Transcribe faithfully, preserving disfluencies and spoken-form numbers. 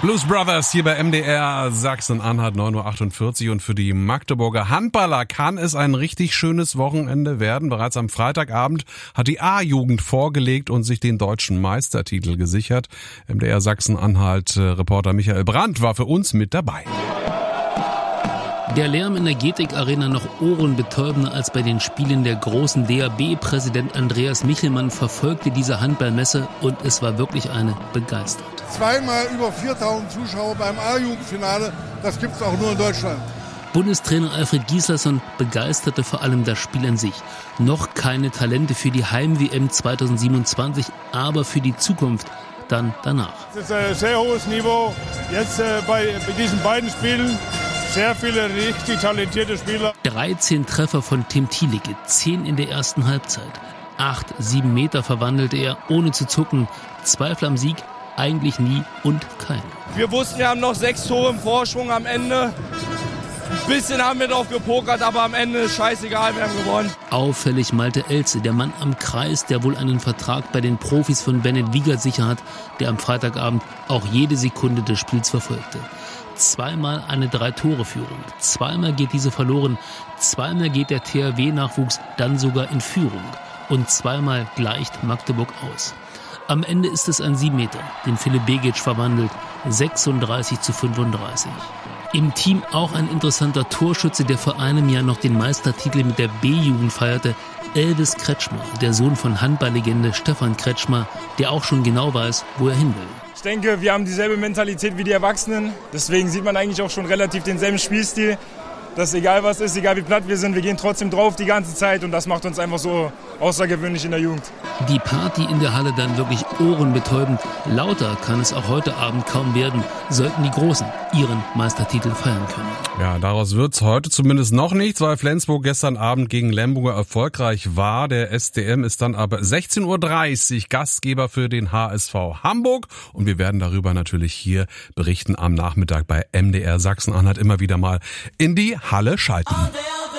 Blues Brothers hier bei M D R Sachsen-Anhalt, neun Uhr achtundvierzig, und für die Magdeburger Handballer kann es ein richtig schönes Wochenende werden. Bereits am Freitagabend hat die A-Jugend vorgelegt und sich den deutschen Meistertitel gesichert. M D R Sachsen-Anhalt-Reporter Michael Brandt war für uns mit dabei. Der Lärm in der Getik-Arena noch ohrenbetäubender als bei den Spielen der großen D A B-Präsident Andreas Michelmann verfolgte diese Handballmesse und es war wirklich eine begeistert. Zweimal über viertausend Zuschauer beim A-Jugendfinale, das gibt's auch nur in Deutschland. Bundestrainer Alfred Gislason begeisterte vor allem das Spiel an sich. Noch keine Talente für die Heim-W M zweitausendsiebenundzwanzig, aber für die Zukunft dann danach. Das ist ein sehr hohes Niveau. Jetzt äh, bei, bei diesen beiden Spielen sehr viele richtig talentierte Spieler. dreizehn Treffer von Tim Thielicke, zehn in der ersten Halbzeit. Acht, sieben Meter verwandelte er, ohne zu zucken. Zweifel am Sieg eigentlich nie und keine. Wir wussten, wir haben noch sechs Tore im Vorsprung am Ende. Ein bisschen haben wir drauf gepokert, aber am Ende ist scheißegal, wir haben gewonnen. Auffällig Malte Elze, der Mann am Kreis, der wohl einen Vertrag bei den Profis von Bennett Wiegert sicher hat, der am Freitagabend auch jede Sekunde des Spiels verfolgte. Zweimal eine Drei-Tore-Führung. Zweimal geht diese verloren. Zweimal geht der T H W-Nachwuchs dann sogar in Führung. Und zweimal gleicht Magdeburg aus. Am Ende ist es ein sieben Meter, den Philipp Begic verwandelt. sechsunddreißig zu fünfunddreißig. Im Team auch ein interessanter Torschütze, der vor einem Jahr noch den Meistertitel mit der B-Jugend feierte. Elvis Kretschmer, der Sohn von Handballlegende Stefan Kretschmer, der auch schon genau weiß, wo er hin will. Ich denke, wir haben dieselbe Mentalität wie die Erwachsenen. Deswegen sieht man eigentlich auch schon relativ denselben Spielstil. Dass egal was ist, egal wie platt wir sind, wir gehen trotzdem drauf die ganze Zeit und das macht uns einfach so außergewöhnlich in der Jugend. Die Party in der Halle dann wirklich ohrenbetäubend. Lauter kann es auch heute Abend kaum werden, sollten die Großen ihren Meistertitel feiern können. Ja, daraus wird's heute zumindest noch nichts, weil Flensburg gestern Abend gegen Lemberger erfolgreich war. Der S D M ist dann aber sechzehn Uhr dreißig Gastgeber für den H S V Hamburg und wir werden darüber natürlich hier berichten am Nachmittag bei M D R Sachsen-Anhalt immer wieder mal in die Halle schalten.